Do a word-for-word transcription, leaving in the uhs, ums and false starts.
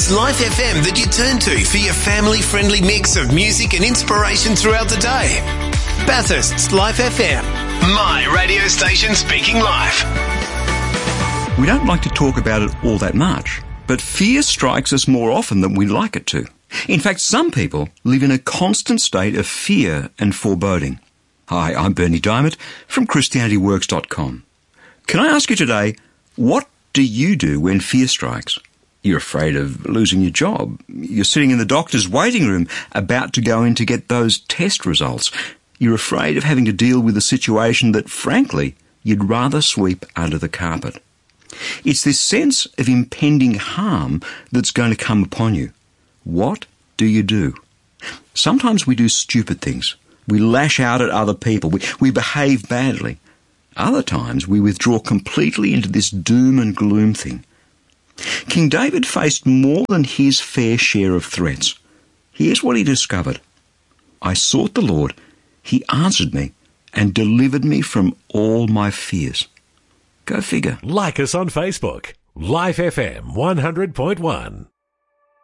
It's Life F M that you turn to for your family-friendly mix of music and inspiration throughout the day. Bathurst's Life F M. My radio station speaking life. We don't like to talk about it all that much, but fear strikes us more often than we'd like it to. In fact, some people live in a constant state of fear and foreboding. Hi, I'm Bernie Diamond from Christianity Works dot com. Can I ask you today, what do you do when fear strikes? You're afraid of losing your job. You're sitting in the doctor's waiting room about to go in to get those test results. You're afraid of having to deal with a situation that, frankly, you'd rather sweep under the carpet. It's this sense of impending harm that's going to come upon you. What do you do? Sometimes we do stupid things. We lash out at other people. We, we behave badly. Other times we withdraw completely into this doom and gloom thing. King David faced more than his fair share of threats. Here's what he discovered. I sought the Lord. He answered me and delivered me from all my fears. Go figure. Like us on Facebook. Life F M one hundred point one.